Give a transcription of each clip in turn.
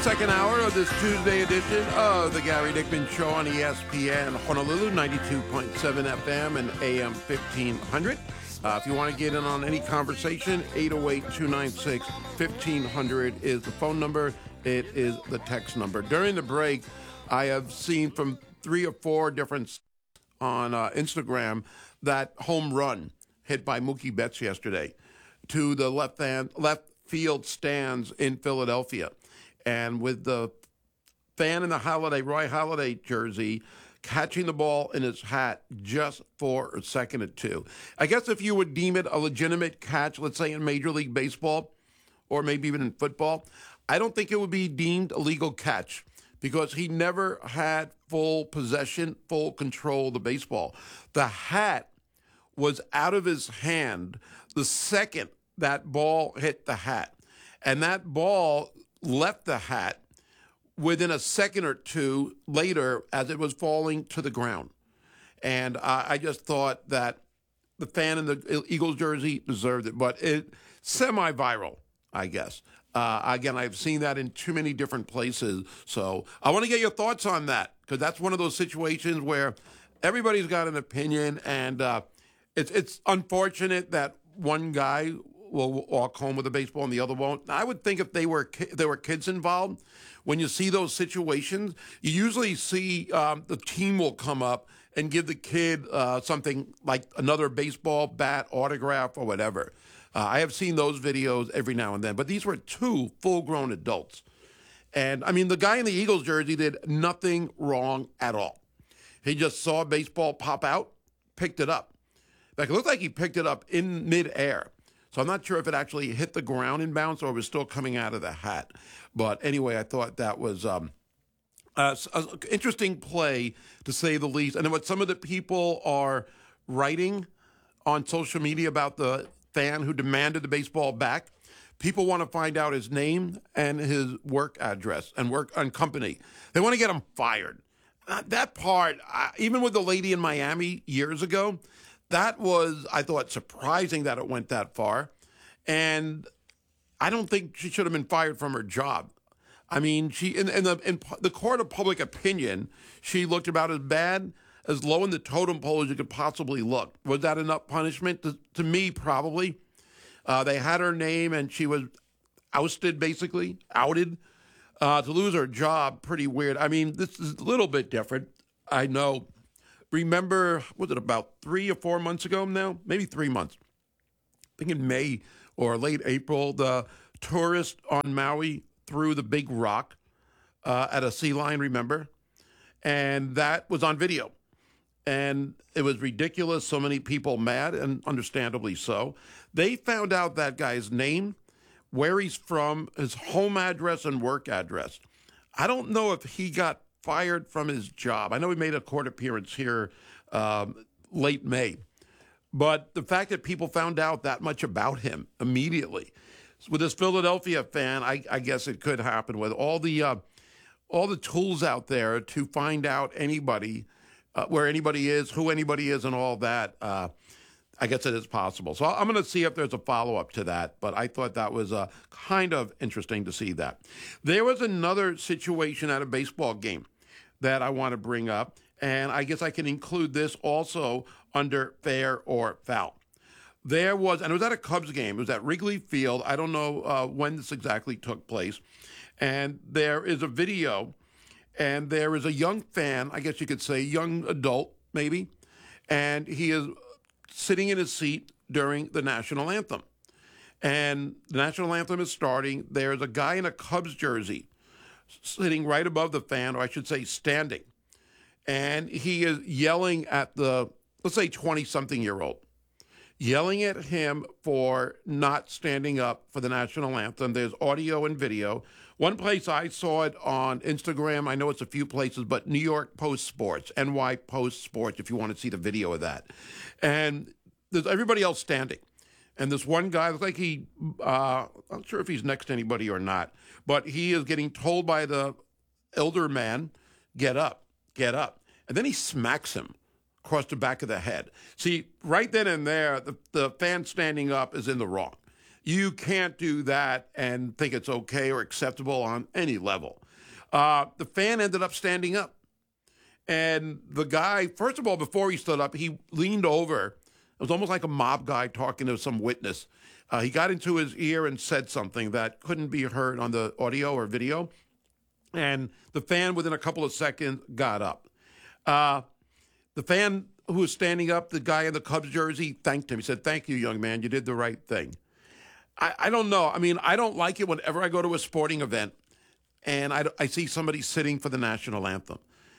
Second hour of this Tuesday edition of the Gary Dickman Show on ESPN Honolulu, 92.7 FM and AM 1500. If you want to get in on any conversation, 808-296-1500 is the phone number. It is the text number. During the break, I have seen from 3 or 4 different on Instagram that home run hit by Mookie Betts yesterday to the left field stands in Philadelphia. And with the fan in the Roy Halladay jersey, catching the ball in his hat just for a second or two. I guess if you would deem it a legitimate catch, let's say in Major League Baseball or maybe even in football, I don't think it would be deemed a legal catch because he never had full possession, full control of the baseball. The hat was out of his hand the second that ball hit the hat. And that ball left the hat within a second or two later as it was falling to the ground. And I just thought that the fan in the Eagles jersey deserved it, but it semi-viral, I guess. Again, I've seen that in too many different places. So I want to get your thoughts on that because that's one of those situations where everybody's got an opinion, and it's unfortunate that one guy will walk home with a baseball and the other won't. I would think if there were kids involved, when you see those situations, you usually see the team will come up and give the kid something like another baseball bat, autograph, or whatever. I have seen those videos every now and then, but these were 2 full-grown adults. And, I mean, the guy in the Eagles jersey did nothing wrong at all. He just saw a baseball pop out, picked it up. In fact, it looked like he picked it up in midair. So I'm not sure if it actually hit the ground in bounds or was still coming out of the hat. But anyway, I thought that was an interesting play, to say the least. And then what some of the people are writing on social media about the fan who demanded the baseball back, people want to find out his name and his work address and work on company. They want to get him fired. That part, even with the lady in Miami years ago, that was, I thought, surprising that it went that far. And I don't think she should have been fired from her job. I mean, she in the court of public opinion, she looked about as bad, as low in the totem pole as you could possibly look. Was that enough punishment? To me, probably. They had her name, and she was outed. To lose her job, pretty weird. I mean, this is a little bit different. I know. Remember, was it about 3 or 4 months ago now? Maybe 3 months. I think in May or late April, the tourist on Maui threw the big rock at a sea lion, remember? And that was on video. And it was ridiculous. So many people mad, and understandably so. They found out that guy's name, where he's from, his home address and work address. I don't know if he got fired from his job. I know he made a court appearance here late May. But the fact that people found out that much about him immediately, with this Philadelphia fan, I guess it could happen with all the tools out there to find out anybody, where anybody is, who anybody is, and all that. I guess it is possible. So I'm going to see if there's a follow-up to that. But I thought that was kind of interesting to see that. There was another situation at a baseball game that I want to bring up, and I guess I can include this also under fair or foul. There was, and it was at a Cubs game. It was at Wrigley Field. I don't know when this exactly took place. And there is a video, and there is a young fan, I guess you could say, young adult maybe, and he is sitting in his seat during the national anthem. And the national anthem is starting. There's a guy in a Cubs jersey sitting right above the fan, or I should say standing. And he is yelling at the, let's say, 20-something-year-old, yelling at him for not standing up for the national anthem. There's audio and video. One place I saw it on Instagram, I know it's a few places, but New York Post Sports, NY Post Sports, if you want to see the video of that. And there's everybody else standing. And this one guy looks like I'm not sure if he's next to anybody or not, but he is getting told by the elder man, get up, get up. And then he smacks him across the back of the head. See, right then and there, the fan standing up is in the wrong. You can't do that and think it's okay or acceptable on any level. The fan ended up standing up. And the guy, first of all, before he stood up, he leaned over. It was almost like a mob guy talking to some witness. He got into his ear and said something that couldn't be heard on the audio or video. And the fan, within a couple of seconds, got up. The fan who was standing up, the guy in the Cubs jersey, thanked him. He said, "Thank you, young man. You did the right thing." I don't know. I mean, I don't like it whenever I go to a sporting event and I see somebody sitting for the national anthem.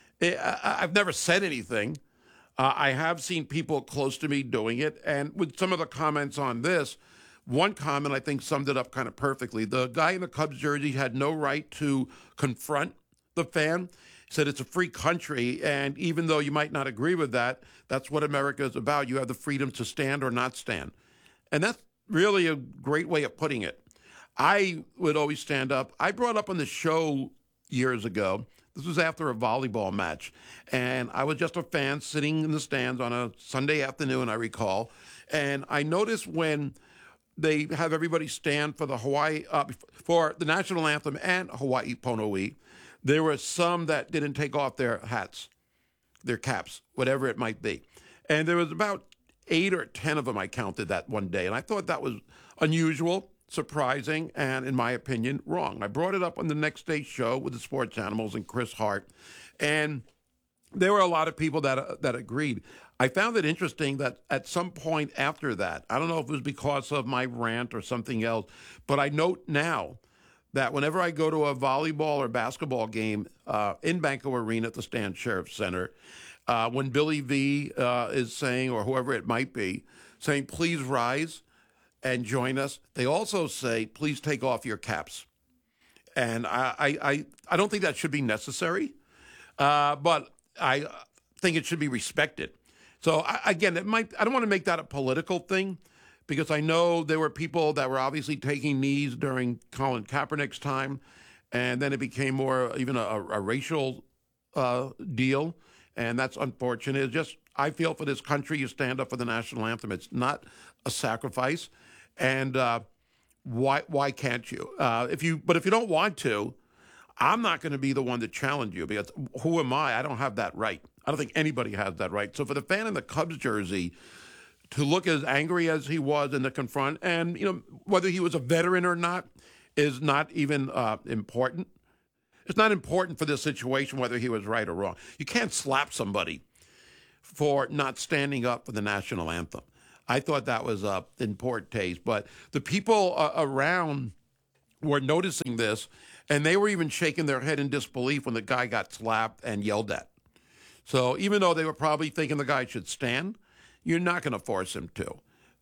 I've never said anything. I have seen people close to me doing it. And with some of the comments on this, one comment I think summed it up kind of perfectly. The guy in the Cubs jersey had no right to confront the fan. He said it's a free country, and even though you might not agree with that, that's what America is about. You have the freedom to stand or not stand. And that's really a great way of putting it. I would always stand up. I brought up on the show years ago, this was after a volleyball match, and I was just a fan sitting in the stands on a Sunday afternoon, I recall, and I noticed when they have everybody stand for the for the national anthem and Hawaii Pono'i, there were some that didn't take off their hats, their caps, whatever it might be. And there was about 8 or 10 of them I counted that one day, and I thought that was unusual, surprising, and in my opinion, wrong. I brought it up on the next day's show with the Sports Animals and Chris Hart, and there were a lot of people that agreed. I found it interesting that at some point after that, I don't know if it was because of my rant or something else, but I note now that whenever I go to a volleyball or basketball game in Banco Arena at the Stan Sheriff Center, when Billy V is saying, or whoever it might be, saying, "Please rise and join us," they also say, "Please take off your caps." And I don't think that should be necessary, but I think it should be respected. So again, I don't want to make that a political thing, because I know there were people that were obviously taking knees during Colin Kaepernick's time, and then it became more even a racial deal, and that's unfortunate. It's just, I feel for this country, you stand up for the national anthem. It's not a sacrifice, and why can't you? But if you don't want to, I'm not going to be the one to challenge you, because who am I? I don't have that right. I don't think anybody has that right. So for the fan in the Cubs jersey to look as angry as he was and to confront, and whether he was a veteran or not is not even important. It's not important for this situation whether he was right or wrong. You can't slap somebody for not standing up for the national anthem. I thought that was in poor taste. But the people around were noticing this, and they were even shaking their head in disbelief when the guy got slapped and yelled at. So even though they were probably thinking the guy should stand, you're not going to force him to.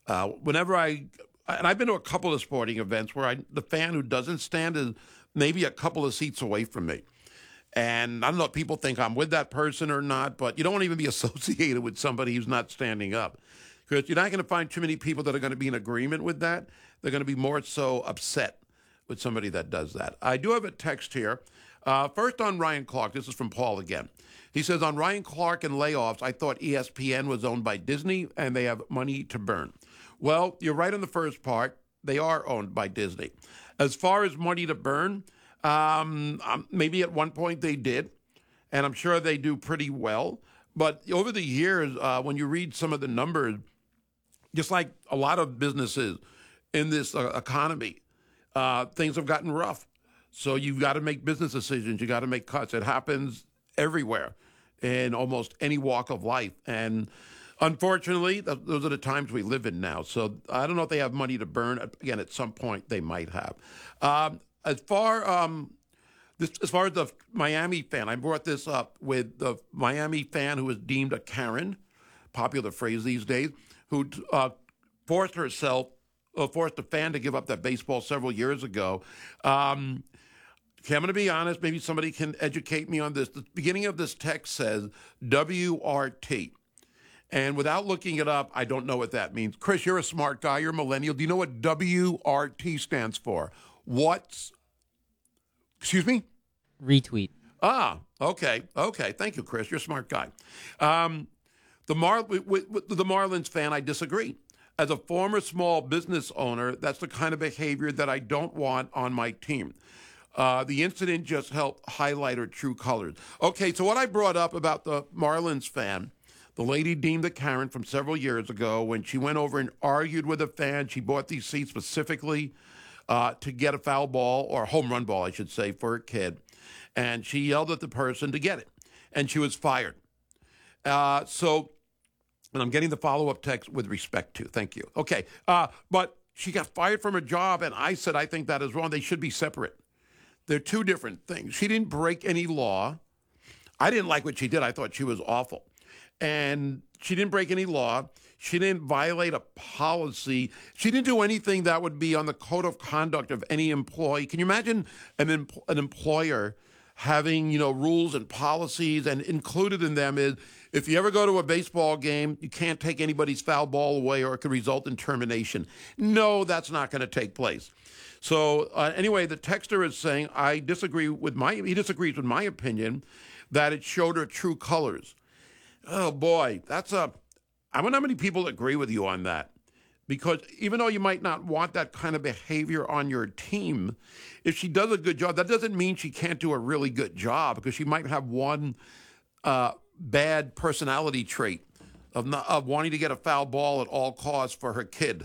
And I've been to a couple of sporting events where the fan who doesn't stand is maybe a couple of seats away from me. And I don't know if people think I'm with that person or not, but you don't want to even be associated with somebody who's not standing up, because you're not going to find too many people that are going to be in agreement with that. They're going to be more so upset with somebody that does that. I do have a text here. First on Ryan Clark. This is from Paul again. He says, on Ryan Clark and layoffs, I thought ESPN was owned by Disney and they have money to burn. Well, you're right on the first part. They are owned by Disney. As far as money to burn, maybe at one point they did, and I'm sure they do pretty well. But over the years, when you read some of the numbers, just like a lot of businesses in this economy, things have gotten rough. So you've got to make business decisions. You got to make cuts. It happens everywhere in almost any walk of life. And unfortunately, those are the times we live in now. So I don't know if they have money to burn. Again, at some point they might have. As far as the Miami fan, I brought this up with the Miami fan who was deemed a Karen, popular phrase these days, who forced a fan to give up that baseball several years ago. Okay, I'm going to be honest. Maybe somebody can educate me on this. The beginning of this text says WRT. And without looking it up, I don't know what that means. Chris, you're a smart guy. You're a millennial. Do you know what WRT stands for? Excuse me? Retweet. Okay. Thank you, Chris. You're a smart guy. The Marlins fan, I disagree. as a former small business owner, that's the kind of behavior that I don't want on my team. The incident just helped highlight her true colors. Okay, so what I brought up about the Marlins fan, the lady deemed a Karen from several years ago when she went over and argued with a fan. She bought these seats specifically to get a foul ball, or a home run ball, I should say, for her kid. And she yelled at the person to get it. And she was fired. And I'm getting the follow-up text with respect to. Thank you. Okay. But she got fired from her job, and I said I think that is wrong. They should be separate. They're two different things. She didn't break any law. I didn't like what she did. I thought she was awful. And she didn't break any law. She didn't violate a policy. She didn't do anything that would be on the code of conduct of any employee. Can you imagine an employer having, rules and policies, and included in them is if you ever go to a baseball game, you can't take anybody's foul ball away or it could result in termination. No, that's not going to take place. So anyway, the texter is saying, he disagrees with my opinion that it showed her true colors. Oh boy, I wonder how many people agree with you on that. Because even though you might not want that kind of behavior on your team, if she does a good job, that doesn't mean she can't do a really good job, because she might have one bad personality trait of wanting to get a foul ball at all costs for her kid.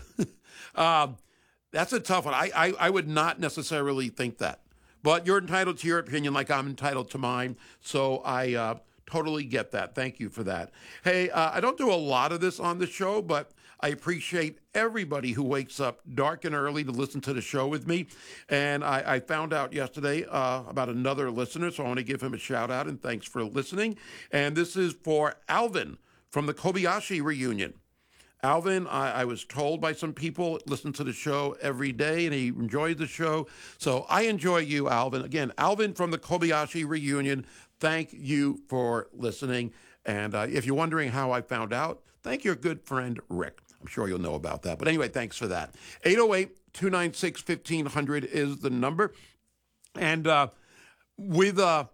That's a tough one. I would not necessarily think that. But you're entitled to your opinion like I'm entitled to mine. So I totally get that. Thank you for that. Hey, I don't do a lot of this on the show, but I appreciate everybody who wakes up dark and early to listen to the show with me. And I found out yesterday about another listener, so I want to give him a shout out and thanks for listening. And this is for Alvin from the Kobayashi reunion. Alvin, I was told by some people, listen to the show every day, and he enjoys the show. So I enjoy you, Alvin. Again, Alvin from the Kobayashi reunion, thank you for listening. And if you're wondering how I found out, thank your good friend, Rick. I'm sure you'll know about that. But anyway, thanks for that. 808-296-1500 is the number. And with the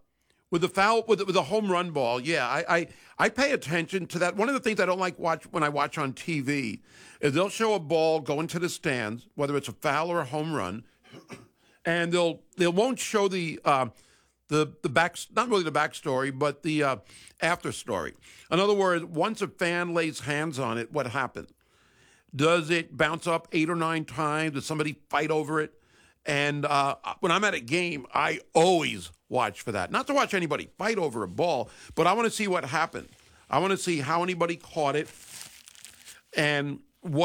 home run ball, yeah, I pay attention to that. One of the things I don't like when I watch on TV is they'll show a ball go into the stands, whether it's a foul or a home run, and they won't show the back, not really the backstory, but the after story. In other words, once a fan lays hands on it, what happens? Does it bounce up 8 or 9 times? Does somebody fight over it? And when I'm at a game, I always watch for that. Not to watch anybody fight over a ball, but I want to see what happened. I want to see how anybody caught it and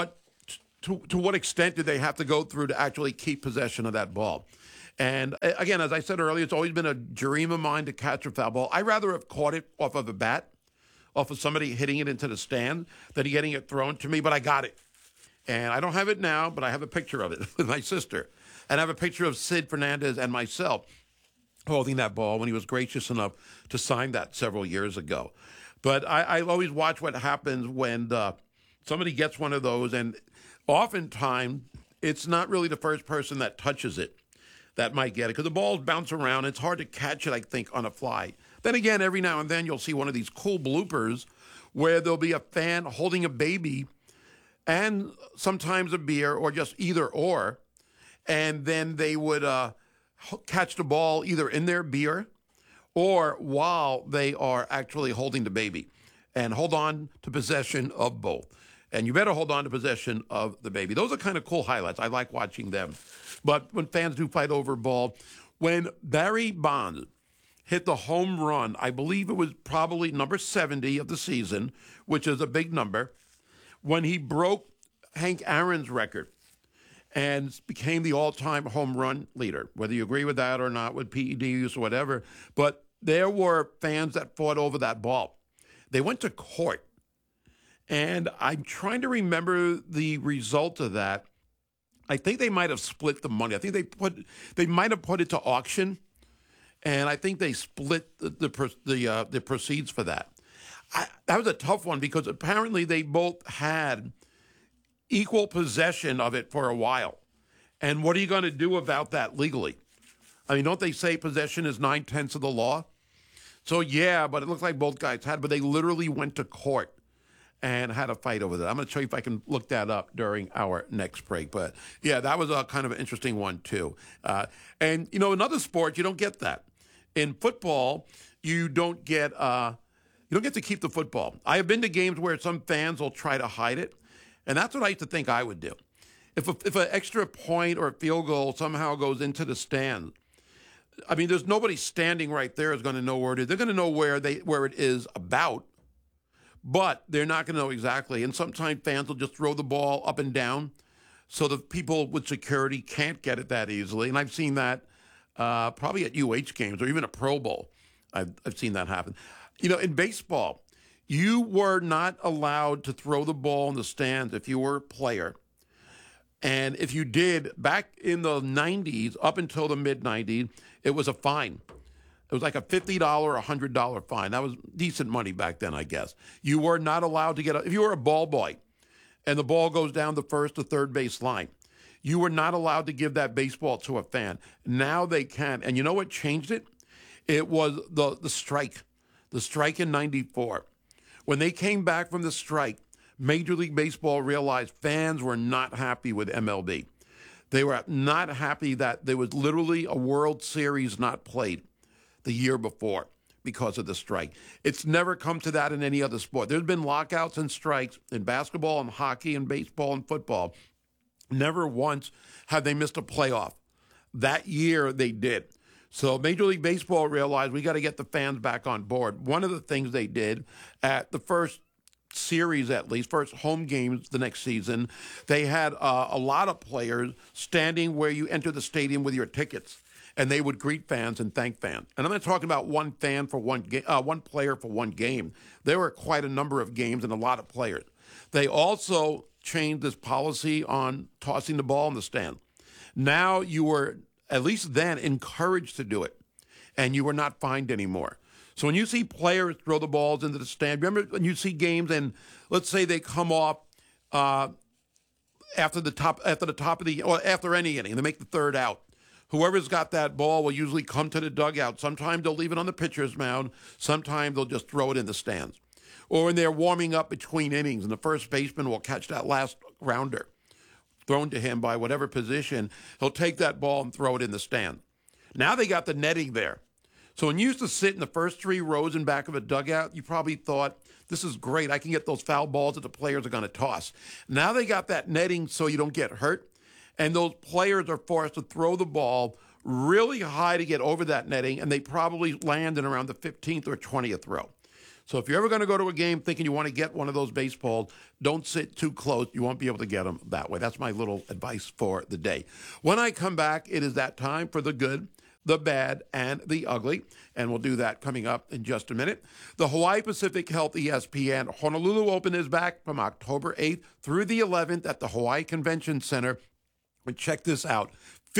to what extent did they have to go through to actually keep possession of that ball. And again, as I said earlier, it's always been a dream of mine to catch a foul ball. I'd rather have caught it off of a bat, off of somebody hitting it into the stand, than getting it thrown to me, but I got it. And I don't have it now, but I have a picture of it with my sister. And I have a picture of Sid Fernandez and myself holding that ball when he was gracious enough to sign that several years ago. But I always watch what happens when somebody gets one of those, and oftentimes it's not really the first person that touches it that might get it, because the balls bounce around. It's hard to catch it, I think, on a fly. Then again, every now and then you'll see one of these cool bloopers where there'll be a fan holding a baby and sometimes a beer, or just either or, and then they would catch the ball either in their beer or while they are actually holding the baby, and hold on to possession of both. And you better hold on to possession of the baby. Those are kind of cool highlights. I like watching them. But when fans do fight over a ball, when Barry Bonds hit the home run, I believe it was probably number 70 of the season, which is a big number, when he broke Hank Aaron's record and became the all-time home run leader, whether you agree with that or not, with PED use or whatever. But there were fans that fought over that ball. They went to court. And I'm trying to remember the result of that. I think they might have split the money. I think they might have put it to auction, and I think they split the proceeds for that. That was a tough one, because apparently they both had equal possession of it for a while. And what are you going to do about that legally? I mean, don't they say possession is 9/10 of the law? So yeah, but it looks like both guys had, but they literally went to court. and had a fight over that. I'm going to show you if I can look that up during our next break. But yeah, that was a kind of an interesting one too. And you know, in other sports, you don't get that. In football, you don't get to keep the football. I have been to games where some fans will try to hide it, and that's what I used to think I would do. If an extra point or a field goal somehow goes into the stand, I mean, there's nobody standing right there is going to know where it is. They're going to know where it is about, but they're not going to know exactly. And sometimes fans will just throw the ball up and down so the people with security can't get it that easily. And I've seen that probably at UH games or even a Pro Bowl. I've seen that happen. You know, in baseball, you were not allowed to throw the ball in the stands if you were a player. And if you did, back in the 90s, up until the mid-90s, it was a fine. It was like a $50 or $100 fine. That was decent money back then, I guess. You were not allowed to if you were a ball boy and the ball goes down the first or third base line, you were not allowed to give that baseball to a fan. Now they can. And you know what changed it? It was the strike. The strike in 94. When they came back from the strike, Major League Baseball realized fans were not happy with MLB. They were not happy that there was literally a World Series not played the year before because of the strike. It's never come to that in any other sport. There's been lockouts and strikes in basketball and hockey and baseball and football. Never once have they missed a playoff. That year they did. So Major League Baseball realized we got to get the fans back on board. One of the things they did at the first series, at least, first home games the next season, they had a lot of players standing where you enter the stadium with your tickets, and they would greet fans and thank fans. And I'm not talking about one fan for one player for one game. There were quite a number of games and a lot of players. They also changed this policy on tossing the ball in the stand. Now you were, at least then, encouraged to do it, and you were not fined anymore. So when you see players throw the balls into the stand, remember when you see games and let's say they come off after any inning, they make the third out. Whoever's got that ball will usually come to the dugout. Sometimes they'll leave it on the pitcher's mound. Sometimes they'll just throw it in the stands. Or when they're warming up between innings and the first baseman will catch that last grounder thrown to him by whatever position, he'll take that ball and throw it in the stand. Now they got the netting there. So when you used to sit in the first three rows in back of a dugout, you probably thought, this is great. I can get those foul balls that the players are going to toss. Now they got that netting so you don't get hurt, and those players are forced to throw the ball really high to get over that netting, and they probably land in around the 15th or 20th row. So if you're ever going to go to a game thinking you want to get one of those baseballs, don't sit too close. You won't be able to get them that way. That's my little advice for the day. When I come back, it is that time for the good, the bad, and the ugly, and we'll do that coming up in just a minute. The Hawaii Pacific Health ESPN Honolulu Open is back from October 8th through the 11th at the Hawaii Convention Center. And check this out,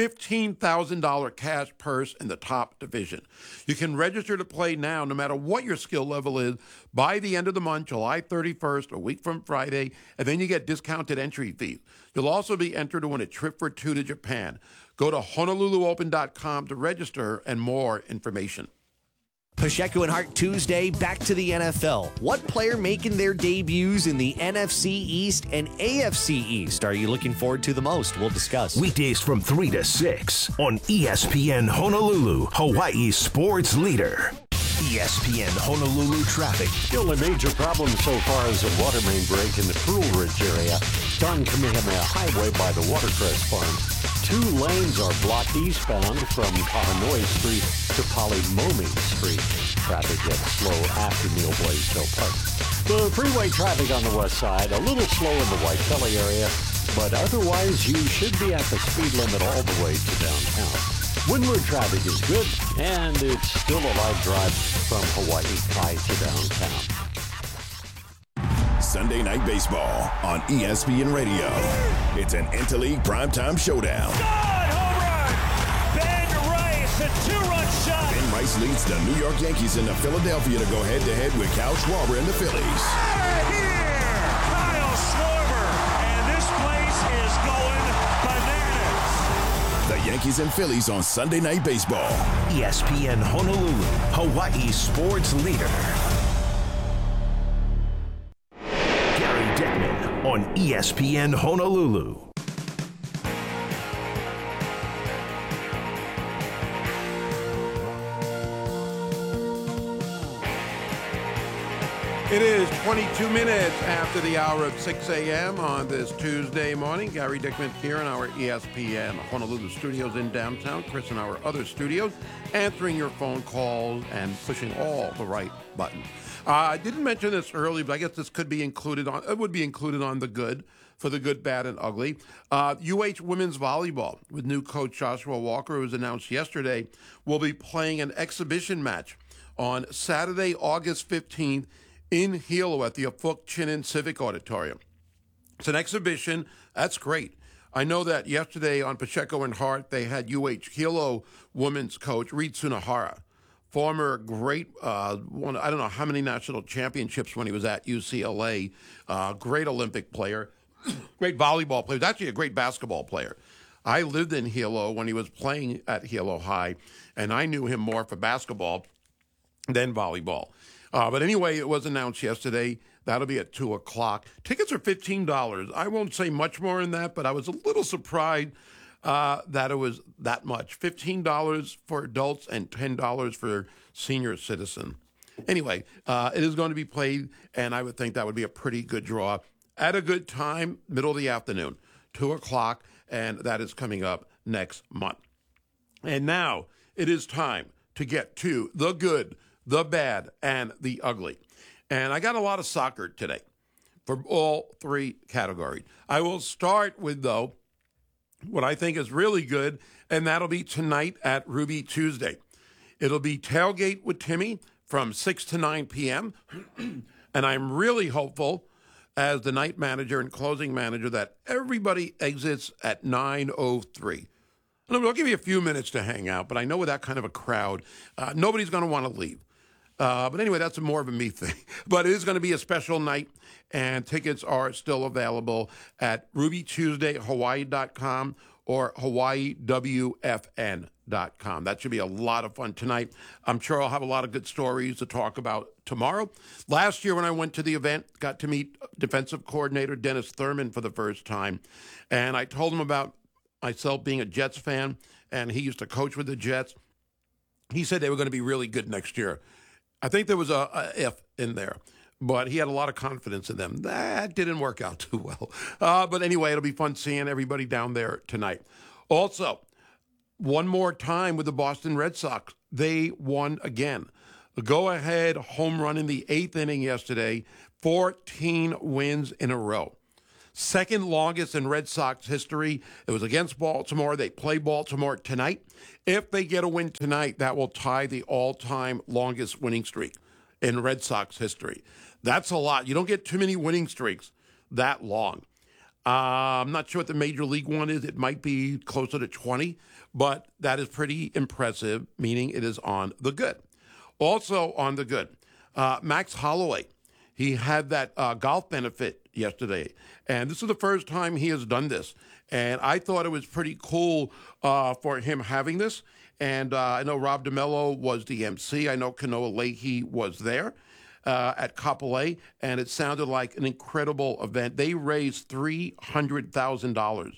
$15,000 cash purse in the top division. You can register to play now, no matter what your skill level is, by the end of the month, July 31st, a week from Friday, and then you get discounted entry fees. You'll also be entered to win a trip for two to Japan. Go to HonoluluOpen.com to register and more information. Pacheco and Hart Tuesday, back to the NFL. What player making their debuts in the NFC East and AFC East are you looking forward to the most? We'll discuss. Weekdays from 3 to 6 on ESPN Honolulu, Hawaii's sports leader. ESPN Honolulu traffic. The only major problem so far is a water main break in the Pearl Ridge area. Don Kamehameha Highway by the Watercress Farm. 2 lanes are blocked eastbound from Kahanoi Street to Polimomi Street. Traffic gets slow after Neil Blaisdell Park. The freeway traffic on the west side, a little slow in the Waikele area, but otherwise you should be at the speed limit all the way to downtown. Windward traffic is good, and it's still a light drive from Hawaii Kai to downtown. Sunday Night Baseball on ESPN Radio. It's an Interleague primetime showdown. God, home run! Ben Rice, a 2-run shot. Ben Rice leads the New York Yankees into Philadelphia to go head-to-head with Kyle Schwarber and the Phillies. Out here! Kyle Schwarber, and this place is going bananas. The Yankees and Phillies on Sunday Night Baseball. ESPN Honolulu, Hawaii's sports leader. Dickman on ESPN Honolulu. It is 22 minutes after the hour of 6 a.m. on this Tuesday morning. Gary Dickman here in our ESPN Honolulu studios in downtown. Chris in our other studios, answering your phone calls and pushing all the right buttons. I didn't mention this early, but I guess this could be included on. It would be included on the good, for the good, bad, and ugly. UH women's volleyball with new coach Joshua Walker, who was announced yesterday, will be playing an exhibition match on Saturday, August 15th. In Hilo at the Afuk Chinen Civic Auditorium. It's an exhibition. That's great. I know that yesterday on Pacheco and Hart, they had UH Hilo women's coach, Reed Tsunohara, former great, one, I don't know how many national championships when he was at UCLA, great Olympic player, great volleyball player. He's actually a great basketball player. I lived in Hilo when he was playing at Hilo High, and I knew him more for basketball than volleyball. But anyway, it was announced yesterday. That'll be at 2 o'clock. Tickets are $15. I won't say much more than that, but I was a little surprised that it was that much. $15 for adults and $10 for senior citizen. Anyway, it is going to be played, and I would think that would be a pretty good draw at a good time, middle of the afternoon, 2 o'clock, and that is coming up next month. And now it is time to get to the good, the bad, and the ugly. And I got a lot of soccer today for all three categories. I will start with, though, what I think is really good, and that'll be tonight at Ruby Tuesday. It'll be Tailgate with Timmy from 6 to 9 p.m., and I'm really hopeful, as the night manager and closing manager, that everybody exits at 9:03. I'll give you a few minutes to hang out, but I know with that kind of a crowd, nobody's going to want to leave. But anyway, that's more of a me thing. But it is going to be a special night, and tickets are still available at RubyTuesdayHawaii.com or HawaiiWFN.com. That should be a lot of fun tonight. I'm sure I'll have a lot of good stories to talk about tomorrow. Last year when I went to the event, got to meet defensive coordinator Dennis Thurman for the first time, and I told him about myself being a Jets fan, and he used to coach with the Jets. He said they were going to be really good next year. I think there was a if in there, but he had a lot of confidence in them. That didn't work out too well. But anyway, it'll be fun seeing everybody down there tonight. Also, one more time with the Boston Red Sox. They won again. A go-ahead home run in the 8th inning yesterday, 14 wins in a row. Second longest in Red Sox history. It was against Baltimore. They play Baltimore tonight. If they get a win tonight, that will tie the all-time longest winning streak in Red Sox history. That's a lot. You don't get too many winning streaks that long. I'm not sure what the major league one is. It might be closer to 20, but that is pretty impressive, meaning it is on the good. Also on the good, Max Holloway. He had that golf benefit yesterday, and this is the first time he has done this. And I thought it was pretty cool for him having this. And I know Rob DeMello was the MC. I know Kanoa Leahy was there at Kapolei, and it sounded like an incredible event. They raised $300,000.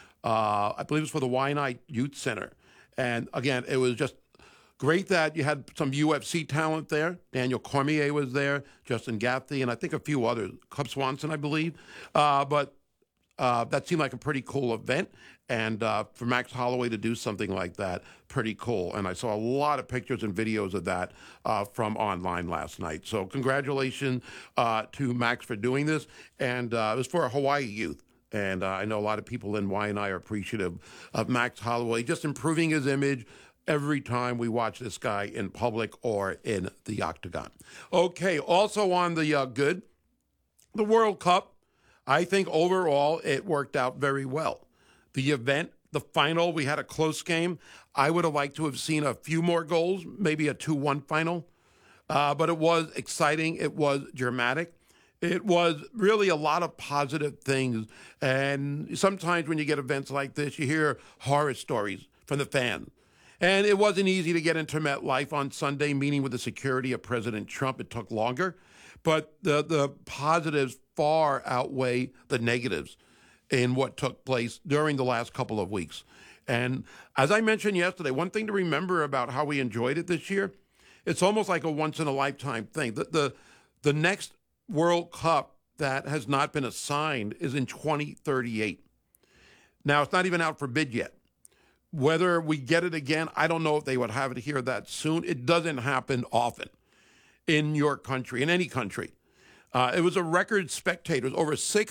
I believe it was for the Waianae Youth Center. And again, it was just great that you had some UFC talent there. Daniel Cormier was there, Justin Gaethje, and I think a few others. Cub Swanson, I believe. But that seemed like a pretty cool event. And for Max Holloway to do something like that, pretty cool. And I saw a lot of pictures and videos of that from online last night. So congratulations to Max for doing this. And it was for Hawaii youth. And I know a lot of people in Waianae are appreciative of Max Holloway just improving his image every time we watch this guy in public or in the octagon. Okay, also on the good, the World Cup. I think overall it worked out very well. The event, the final, we had a close game. I would have liked to have seen a few more goals, maybe a 2-1 final. But it was exciting. It was dramatic. It was really a lot of positive things. And sometimes when you get events like this, you hear horror stories from the fans. And it wasn't easy to get into MetLife on Sunday, meeting with the security of President Trump. It took longer. But the positives far outweigh the negatives in what took place during the last couple of weeks. And as I mentioned yesterday, one thing to remember about how we enjoyed it this year, it's almost like a once-in-a-lifetime thing. The next World Cup that has not been assigned is in 2038. Now, it's not even out for bid yet. Whether we get it again, I don't know if they would have it here that soon. It doesn't happen often in your country, in any country. It was a record spectators, over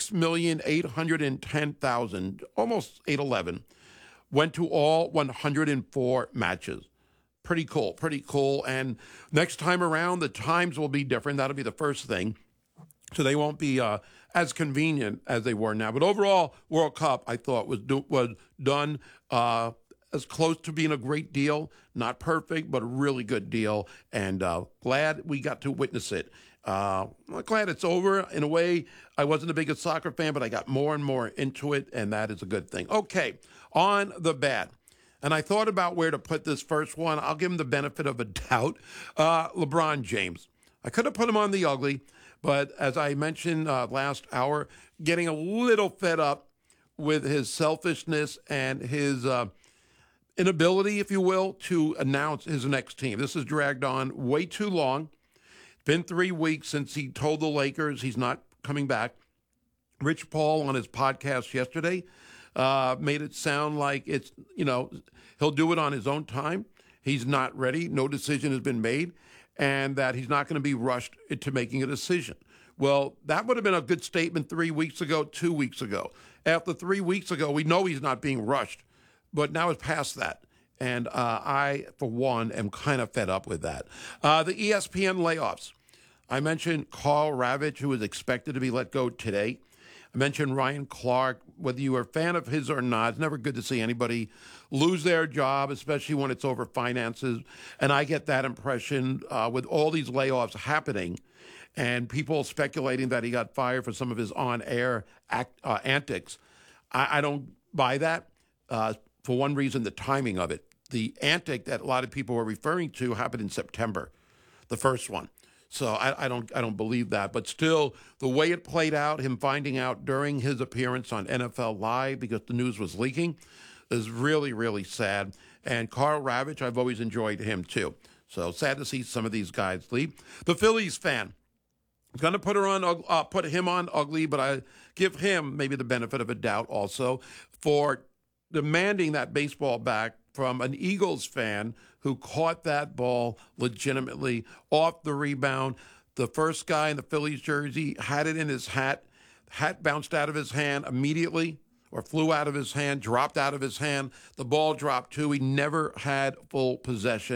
6,810,000, almost 811, went to all 104 matches. Pretty cool. And next time around, the times will be different. That'll be the first thing. So they won't be as convenient as they were now. But overall, World Cup, I thought, was done as close to being a great deal. Not perfect, but a really good deal. And glad we got to witness it. I'm glad it's over. In a way, I wasn't the biggest soccer fan, but I got more and more into it, and that is a good thing. Okay, on the bad. And I thought about where to put this first one. I'll give him the benefit of a doubt. LeBron James. I could have put him on the ugly, but as I mentioned last hour, getting a little fed up with his selfishness and his inability, if you will, to announce his next team. This has dragged on way too long. Been 3 weeks since he told the Lakers he's not coming back. Rich Paul on his podcast yesterday made it sound like it's, he'll do it on his own time. He's not ready. No decision has been made, and that he's not going to be rushed into making a decision. Well, that would have been a good statement 3 weeks ago, 2 weeks ago. After 3 weeks ago, we know he's not being rushed, but now it's past that. And I, for one, am kind of fed up with that. The ESPN layoffs. I mentioned Carl Ravitch, who is expected to be let go today. I mentioned Ryan Clark. Whether you are a fan of his or not, it's never good to see anybody lose their job, especially when it's over finances. And I get that impression with all these layoffs happening and people speculating that he got fired for some of his on-air antics. I don't buy that. For one reason, the timing of it. The antic that a lot of people were referring to happened in September, the first one. So I don't believe that. But still, the way it played out, him finding out during his appearance on NFL Live because the news was leaking, is really, really sad. And Carl Ravitch, I've always enjoyed him too. So sad to see some of these guys leave. The Phillies fan. I'm going to put him on ugly, but I give him maybe the benefit of a doubt also for demanding that baseball back from an Eagles fan who caught that ball legitimately off the rebound. The first guy in the Phillies jersey had it in his hat. Hat bounced out of his hand immediately or flew out of his hand, dropped out of his hand. The ball dropped too. He never had full possession.